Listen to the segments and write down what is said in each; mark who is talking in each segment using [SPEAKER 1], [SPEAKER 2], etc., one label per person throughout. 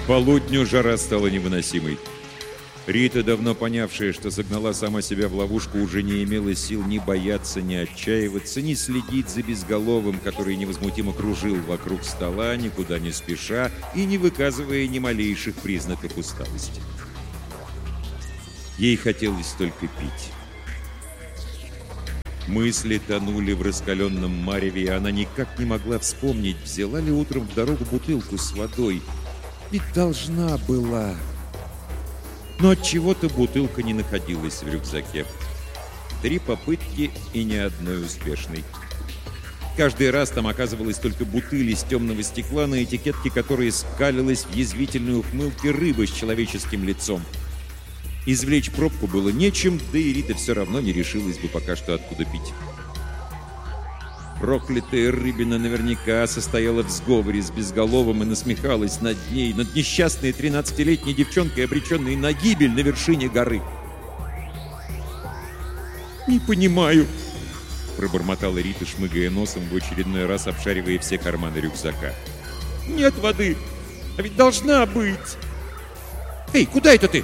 [SPEAKER 1] полудню жара стала невыносимой. Рита, давно понявшая, что загнала сама себя в ловушку, уже не имела сил ни бояться, ни отчаиваться, ни следить за безголовым, который невозмутимо кружил вокруг стола, никуда не спеша и не выказывая ни малейших признаков усталости. Ей хотелось только пить. Мысли тонули в раскаленном мареве, и она никак не могла вспомнить, взяла ли утром в дорогу бутылку с водой. Ведь должна была. Но от чего-то бутылка не находилась в рюкзаке. 3 попытки и ни одной успешной. Каждый раз там оказывалась только бутыль из темного стекла, на этикетке которой скалилась в язвительной ухмылке рыба с человеческим лицом. Извлечь пробку было нечем, да и Рита все равно не решилась бы пока что откуда пить. Проклятая рыбина наверняка состояла в сговоре с безголовым и насмехалась над ней, над несчастной 13-летней девчонкой, обреченной на гибель на вершине горы. «Не понимаю», — пробормотала Рита, шмыгая носом, в очередной раз обшаривая все карманы рюкзака. «Нет воды, а ведь должна быть. Эй, куда это ты?»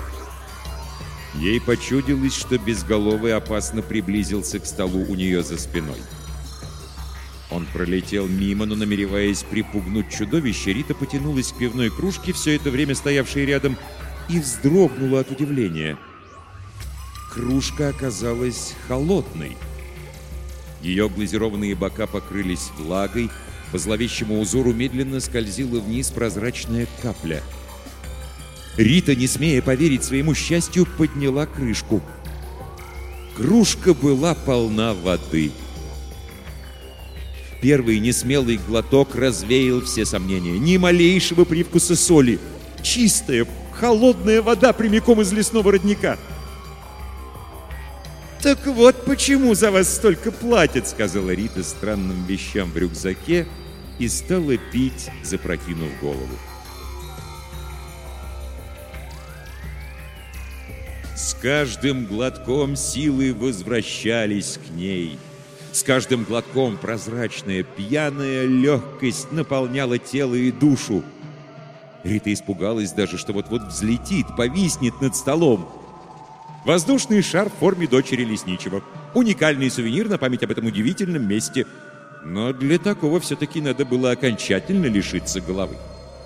[SPEAKER 1] Ей почудилось, что безголовый опасно приблизился к столу у нее за спиной. Он пролетел мимо, но, намереваясь припугнуть чудовище, Рита потянулась к пивной кружке, все это время стоявшей рядом, и вздрогнула от удивления. Кружка оказалась холодной. Ее глазированные бока покрылись влагой, по зловещему узору медленно скользила вниз прозрачная капля. Рита, не смея поверить своему счастью, подняла крышку. Кружка была полна воды. Первый несмелый глоток развеял все сомнения. Ни малейшего привкуса соли. Чистая, холодная вода прямиком из лесного родника. «Так вот почему за вас столько платят», — сказала Рита странным вещам в рюкзаке и стала пить, запрокинув голову. С каждым глотком силы возвращались к ней. С каждым глотком прозрачная, пьяная легкость наполняла тело и душу. Рита испугалась даже, что вот-вот взлетит, повиснет над столом. Воздушный шар в форме дочери лесничего. Уникальный сувенир на память об этом удивительном месте. Но для такого все-таки надо было окончательно лишиться головы.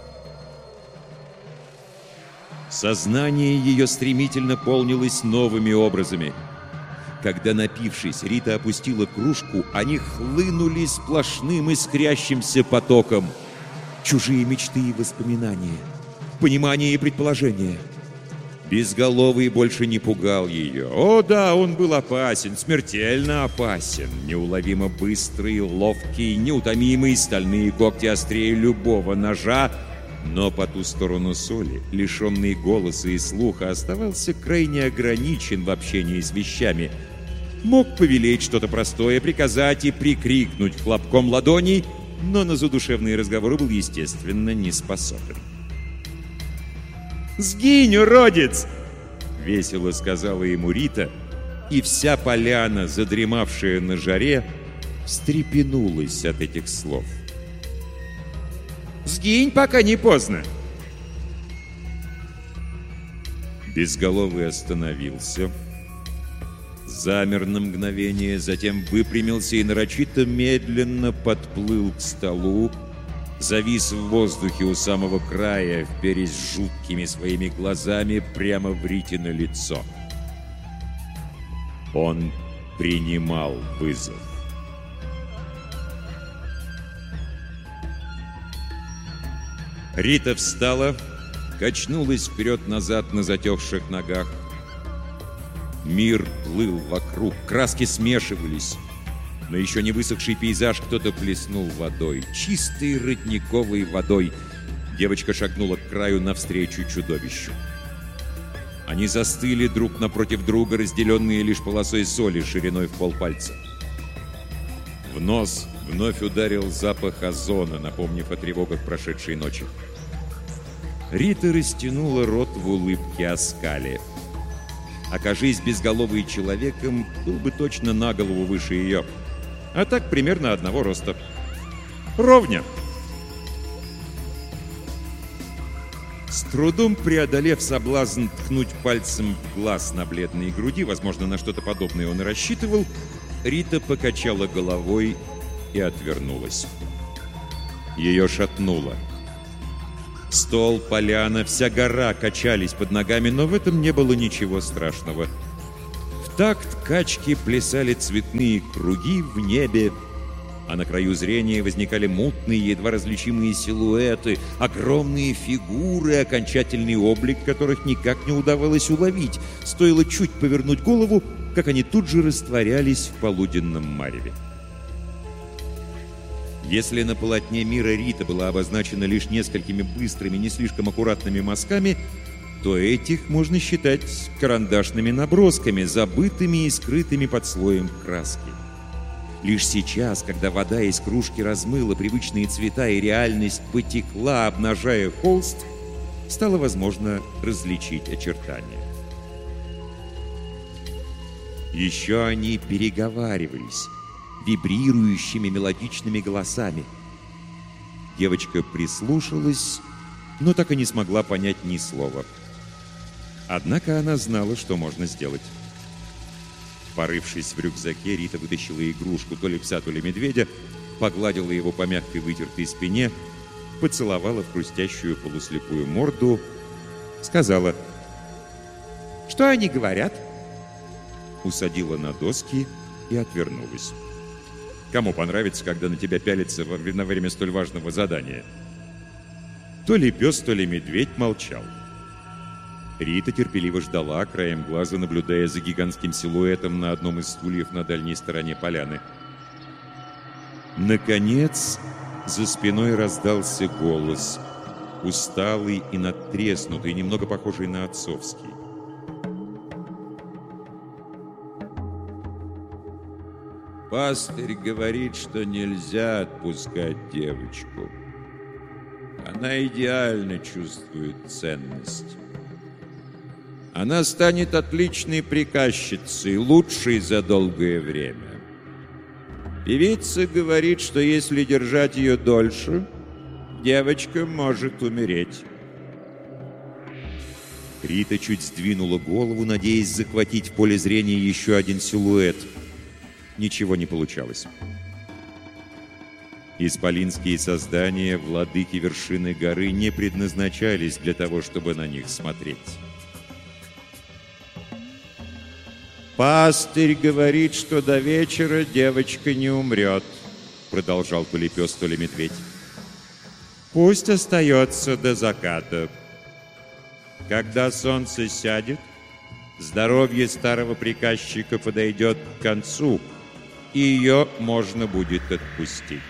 [SPEAKER 1] Сознание ее стремительно полнилось новыми образами. Когда, напившись, Рита опустила кружку, они хлынули сплошным искрящимся потоком. Чужие мечты и воспоминания, понимание и предположения. Безголовый больше не пугал ее. О да, он был опасен, смертельно опасен. Неуловимо быстрый, ловкий, неутомимый, стальные когти острее любого ножа. Но по ту сторону соли, лишенный голоса и слуха, оставался крайне ограничен в общении с вещами. Мог повелеть что-то простое, приказать и прикрикнуть хлопком ладоней, но на задушевные разговоры был, естественно, не способен. «Сгинь, уродец!» — весело сказала ему Рита, и вся поляна, задремавшая на жаре, встрепенулась от этих слов. «Сгинь, пока не поздно!» Безголовый остановился, замер на мгновение, затем выпрямился и нарочито медленно подплыл к столу, завис в воздухе у самого края, вперясь жуткими своими глазами прямо в Ритино лицо. Он принимал вызов. Рита встала, качнулась вперед-назад на затекших ногах. Мир плыл вокруг, краски смешивались. На еще не высохший пейзаж кто-то плеснул водой, чистой родниковой водой. Девочка шагнула к краю навстречу чудовищу. Они застыли друг напротив друга, разделенные лишь полосой соли шириной в полпальца. В нос вновь ударил запах озона, напомнив о тревогах прошедшей ночи. Рита растянула рот в улыбке оскале. Окажись безголовый человеком, был бы точно на голову выше ее. А так примерно одного роста. Ровня. С трудом преодолев соблазн ткнуть пальцем в глаз на бледной груди, возможно, на что-то подобное он и рассчитывал, Рита покачала головой и отвернулась. Ее шатнуло. Стол, поляна, вся гора качались под ногами, но в этом не было ничего страшного. В такт качки плясали цветные круги в небе, а на краю зрения возникали мутные, едва различимые силуэты, огромные фигуры, окончательный облик которых никак не удавалось уловить. Стоило чуть повернуть голову, как они тут же растворялись в полуденном мареве. Если на полотне мира Рита была обозначена лишь несколькими быстрыми, не слишком аккуратными мазками, то этих можно считать карандашными набросками, забытыми и скрытыми под слоем краски. Лишь сейчас, когда вода из кружки размыла привычные цвета и реальность потекла, обнажая холст, стало возможно различить очертания. Еще они переговаривались вибрирующими мелодичными голосами. Девочка прислушалась, но так и не смогла понять ни слова. Однако она знала, что можно сделать. Порывшись в рюкзаке, Рита вытащила игрушку, то ли пса, то ли медведя, погладила его по мягкой вытертой спине, поцеловала в хрустящую полуслепую морду, сказала: «Что они говорят?» Усадила на доски и отвернулась. Кому понравится, когда на тебя пялится во время столь важного задания? То ли пес, то ли медведь молчал. Рита терпеливо ждала, краем глаза наблюдая за гигантским силуэтом на одном из стульев на дальней стороне поляны. Наконец, за спиной раздался голос, усталый и надтреснутый, немного похожий на отцовский. «Пастырь говорит, что нельзя отпускать девочку. Она идеально чувствует ценность. Она станет отличной приказчицей, лучшей за долгое время. Певица говорит, что если держать ее дольше, девочка может умереть». Рита чуть сдвинула голову, надеясь захватить в поле зрения еще один силуэт. Ничего не получалось. Исполинские создания, владыки вершины горы, не предназначались для того, чтобы на них смотреть. «Пастырь говорит, что до вечера девочка не умрет», — продолжал то ли пес, то ли медведь. «Пусть остается до заката. Когда солнце сядет, здоровье старого приказчика подойдет к концу, и ее можно будет отпустить».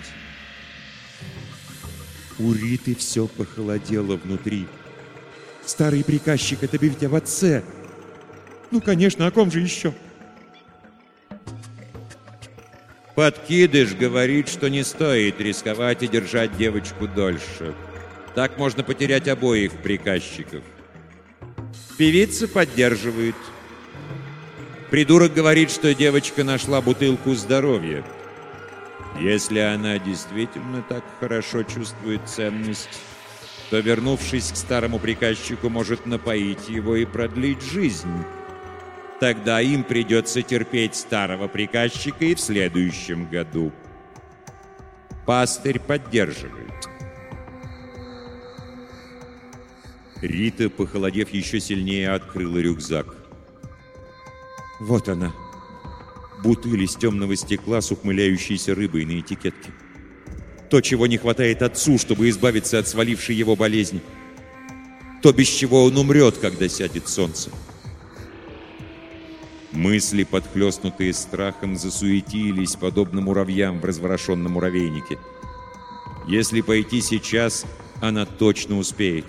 [SPEAKER 1] У Риты все похолодело внутри. Старый приказчик — это ведь об отце. Ну, конечно, о ком же еще? Подкидыш говорит, что не стоит рисковать и держать девочку дольше. Так можно потерять обоих приказчиков. Певица поддерживает. Придурок говорит, что девочка нашла бутылку здоровья. Если она действительно так хорошо чувствует ценность, то, вернувшись к старому приказчику, может напоить его и продлить жизнь. Тогда им придется терпеть старого приказчика и в следующем году. Пастырь поддерживает. Рита, похолодев еще сильнее, открыла рюкзак. Вот она. Бутыль из темного стекла с ухмыляющейся рыбой на этикетке. То, чего не хватает отцу, чтобы избавиться от свалившей его болезни. То, без чего он умрет, когда сядет солнце. Мысли, подхлестнутые страхом, засуетились, подобно муравьям в разворошенном муравейнике. Если пойти сейчас, она точно успеет.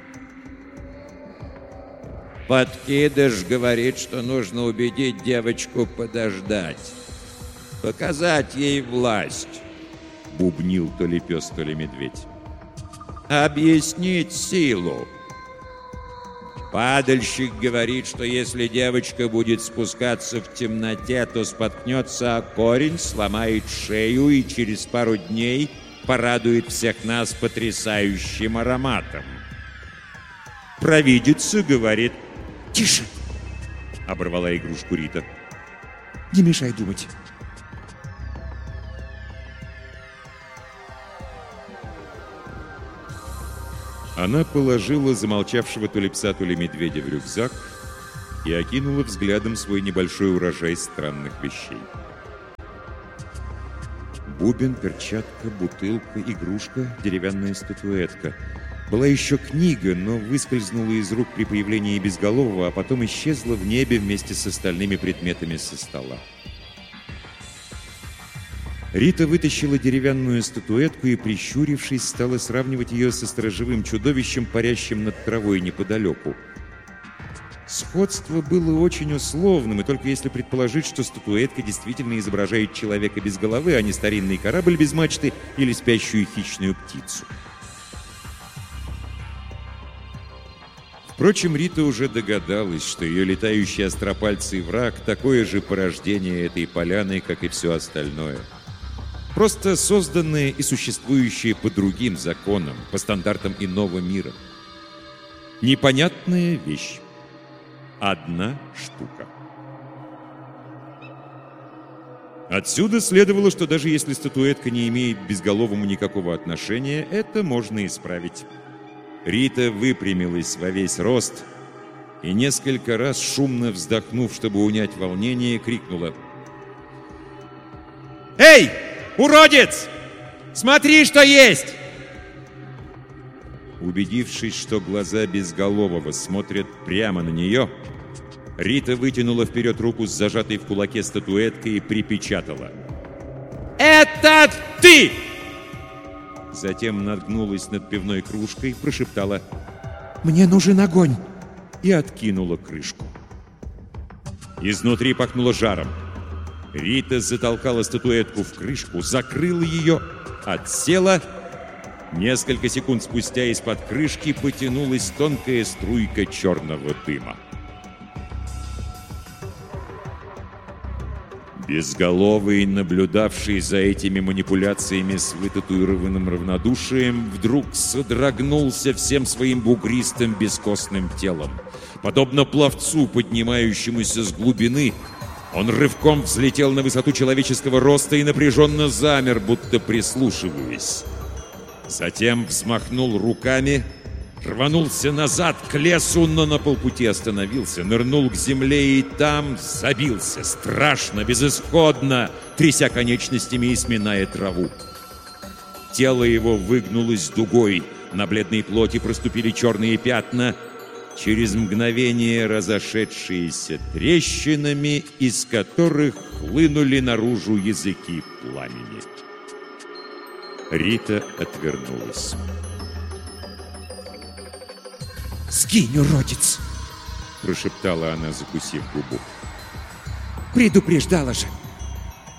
[SPEAKER 1] Подкидыш говорит, что нужно убедить девочку подождать. Показать ей власть, бубнил то ли пес, то ли медведь. Объяснить силу. Падальщик говорит, что если девочка будет спускаться в темноте, то споткнется о корень, сломает шею и через пару дней порадует всех нас потрясающим ароматом. провидица говорит.
[SPEAKER 2] Тише!
[SPEAKER 1] Оборвала игрушку Рита.
[SPEAKER 2] Не мешай думать.
[SPEAKER 1] Она положила замолчавшего то ли пса, то ли медведя в рюкзак и окинула взглядом свой небольшой урожай странных вещей. Бубен, перчатка, бутылка, игрушка, деревянная статуэтка. Была еще книга, но выскользнула из рук при появлении Безголового, а потом исчезла в небе вместе с остальными предметами со стола. Рита вытащила деревянную статуэтку и, прищурившись, стала сравнивать ее со сторожевым чудовищем, парящим над травой неподалеку. Сходство было очень условным, и только если предположить, что статуэтка действительно изображает человека без головы, а не старинный корабль без мачты или спящую хищную птицу. Впрочем, Рита уже догадалась, что ее летающий остропальцый враг — такое же порождение этой поляны, как и все остальное. Просто созданное и существующее по другим законам, по стандартам иного мира. Непонятная вещь. Одна штука. Отсюда следовало, что даже если статуэтка не имеет к Безголовому никакого отношения, это можно исправить. Рита выпрямилась во весь рост и несколько раз, шумно вздохнув, чтобы унять волнение, крикнула: «Эй, уродец! Смотри, что есть!» Убедившись, что глаза Безголового смотрят прямо на нее, Рита вытянула вперед руку с зажатой в кулаке статуэткой и припечатала: «Это ты!» Затем нагнулась над пивной кружкой, прошептала:
[SPEAKER 2] «Мне нужен огонь!»
[SPEAKER 1] и откинула крышку. Изнутри пахнуло жаром. Рита затолкала статуэтку в крышку, закрыла ее, отсела. Несколько секунд спустя из-под крышки потянулась тонкая струйка черного дыма. Безголовый, наблюдавший за этими манипуляциями с вытатуированным равнодушием, вдруг содрогнулся всем своим бугристым бескостным телом. Подобно пловцу, поднимающемуся с глубины, он рывком взлетел на высоту человеческого роста и напряженно замер, будто прислушиваясь. Затем взмахнул руками, рванулся назад к лесу, но на полпути остановился, нырнул к земле и там забился, страшно, безысходно, тряся конечностями и сминая траву. Тело его выгнулось дугой, на бледной плоти проступили черные пятна, через мгновение разошедшиеся трещинами, из которых хлынули наружу языки пламени. Рита отвернулась.
[SPEAKER 2] «Сгинь, уродец!»
[SPEAKER 1] — прошептала она, закусив губу.
[SPEAKER 2] «Предупреждала же!